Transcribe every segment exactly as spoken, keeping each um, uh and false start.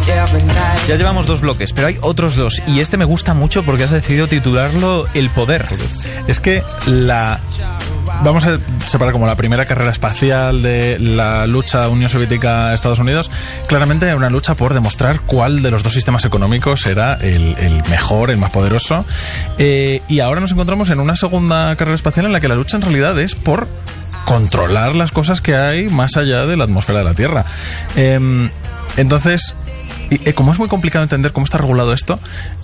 Ya llevamos dos bloques, pero hay otros dos. Y este me gusta mucho porque has decidido titularlo El Poder. Es que la... Vamos a separar como la primera carrera espacial de la lucha Unión Soviética-Estados Unidos. Claramente una lucha por demostrar cuál de los dos sistemas económicos era el, el mejor, el más poderoso. Eh, y ahora nos encontramos en una segunda carrera espacial en la que la lucha en realidad es por controlar las cosas que hay más allá de la atmósfera de la Tierra. Eh, entonces, y, eh, como es muy complicado entender cómo está regulado esto,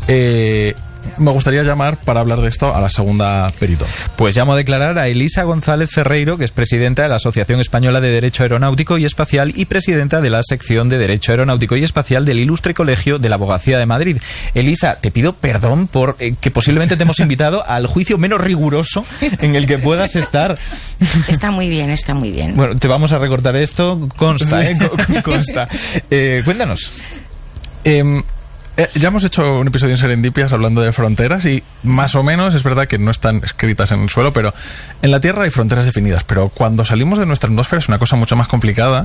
eh... me gustaría llamar para hablar de esto a la segunda perito. Pues llamo a declarar a Elisa González Ferreiro, que es presidenta de la Asociación Española de Derecho Aeronáutico y Espacial y presidenta de la sección de Derecho Aeronáutico y Espacial del Ilustre Colegio de la Abogacía de Madrid. Elisa, te pido perdón por eh, que posiblemente te hemos invitado al juicio menos riguroso en el que puedas estar. Está muy bien, está muy bien. Bueno, te vamos a recortar esto, consta, ¿eh? consta. Eh, cuéntanos. Eh... Eh, ya hemos hecho un episodio en Serendipias hablando de fronteras y más o menos es verdad que no están escritas en el suelo, pero en la Tierra hay fronteras definidas, pero cuando salimos de nuestra atmósfera es una cosa mucho más complicada.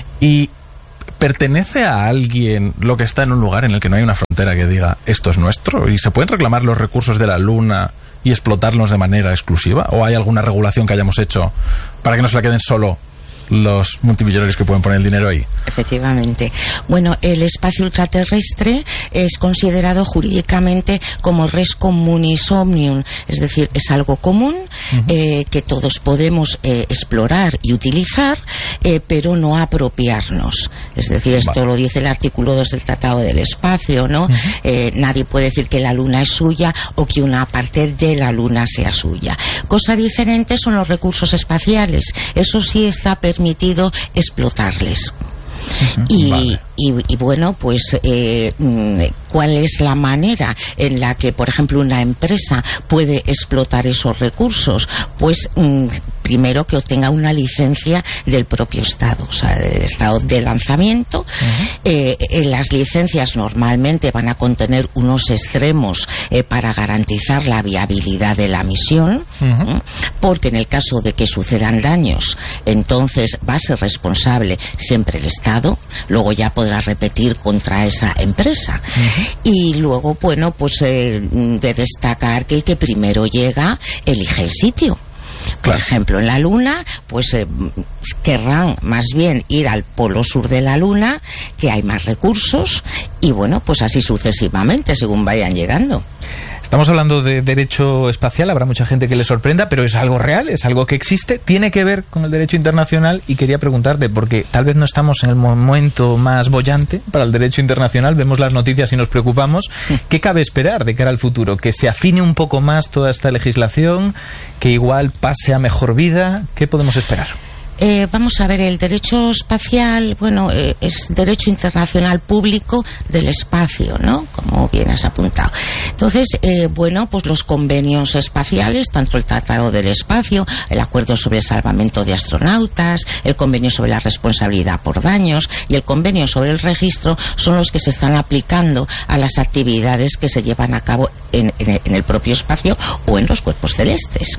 Y ¿pertenece a alguien lo que está en un lugar en el que no hay una frontera que diga esto es nuestro? ¿Y se pueden reclamar los recursos de la Luna y explotarlos de manera exclusiva? ¿O hay alguna regulación que hayamos hecho para que no se la queden solo los multimillonarios que pueden poner el dinero ahí? Efectivamente. Bueno, el espacio ultraterrestre es considerado jurídicamente como res communis omnium, es decir, es algo común, uh-huh. eh, que todos podemos eh, explorar y utilizar, eh, pero no apropiarnos. Es decir, esto vale. Lo dice el artículo dos del Tratado del Espacio, ¿no? Uh-huh. Eh, nadie puede decir que la Luna es suya o que una parte de la Luna sea suya. Cosa diferente son los recursos espaciales. Eso sí está permitido permitido explotarles. Uh-huh. y, vale. y, y bueno, pues eh, ¿cuál es la manera en la que, por ejemplo, una empresa puede explotar esos recursos? Pues mm, primero que obtenga una licencia del propio Estado, o sea, del Estado de lanzamiento. Uh-huh. eh, eh, las licencias normalmente van a contener unos extremos eh, para garantizar la viabilidad de la misión, uh-huh. ¿eh? Porque en el caso de que sucedan daños, entonces va a ser responsable siempre el Estado. Luego ya podrá repetir contra esa empresa. Uh-huh. Y luego, bueno, pues eh, de destacar que el que primero llega elige el sitio. Por claro. ejemplo, en la Luna, pues eh, querrán más bien ir al polo sur de la Luna, que hay más recursos, y bueno, pues así sucesivamente, según vayan llegando. Estamos hablando de derecho espacial, habrá mucha gente que le sorprenda, pero es algo real, es algo que existe, tiene que ver con el derecho internacional, y quería preguntarte, porque tal vez no estamos en el momento más boyante para el derecho internacional, vemos las noticias y nos preocupamos, ¿qué cabe esperar de cara al futuro? ¿Que se afine un poco más toda esta legislación? ¿Que igual pase a mejor vida? ¿Qué podemos esperar? Eh, vamos a ver, el derecho espacial, bueno, eh, es derecho internacional público del espacio, ¿no? Como bien has apuntado. Entonces, eh, bueno, pues los convenios espaciales, tanto el Tratado del Espacio, el Acuerdo sobre el Salvamento de Astronautas, el Convenio sobre la Responsabilidad por Daños y el Convenio sobre el Registro, son los que se están aplicando a las actividades que se llevan a cabo en, en, en el propio espacio o en los cuerpos celestes.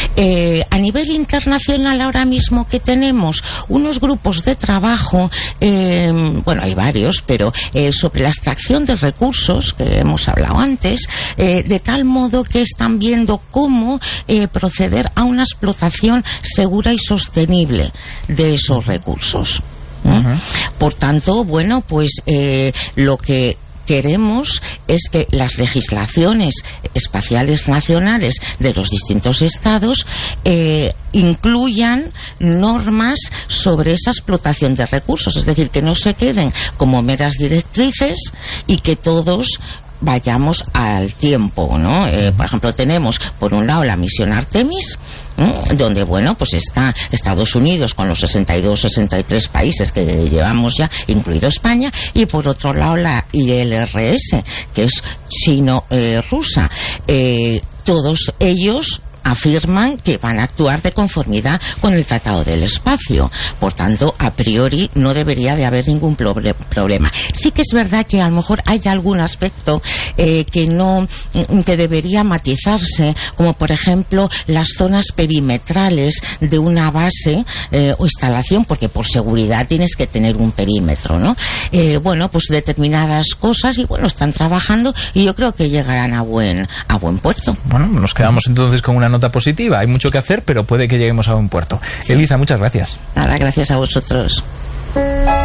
Eh, a nivel internacional, ahora mismo, que tenemos unos grupos de trabajo, eh, bueno, hay varios, pero eh, sobre la extracción de recursos, que hemos hablado antes, eh, de tal modo que están viendo cómo eh, proceder a una explotación segura y sostenible de esos recursos. ¿eh? Uh-huh. Por tanto, bueno, pues eh, lo que queremos es que las legislaciones espaciales nacionales de los distintos estados eh, incluyan normas sobre esa explotación de recursos, es decir, que no se queden como meras directrices y que todos vayamos al tiempo, ¿no? Eh, por ejemplo, tenemos por un lado la misión Artemis, ¿eh? donde, bueno, pues está Estados Unidos con los sesenta y dos, sesenta y tres países que llevamos ya, incluido España, y por otro lado la I L R S, que es chino-rusa. Eh, eh, todos ellos afirman que van a actuar de conformidad con el Tratado del Espacio. Por tanto, a priori no debería de haber ningún problema. Sí que es verdad que a lo mejor hay algún aspecto eh, que no, que debería matizarse, como por ejemplo las zonas perimetrales de una base eh, o instalación, porque por seguridad tienes que tener un perímetro, ¿no? Eh, bueno, pues determinadas cosas, y bueno, están trabajando y yo creo que llegarán a buen a buen puerto. Bueno, nos quedamos entonces con una nota positiva. Hay mucho que hacer, pero puede que lleguemos a buen puerto. Sí. Elisa, muchas gracias. Nada, gracias a vosotros.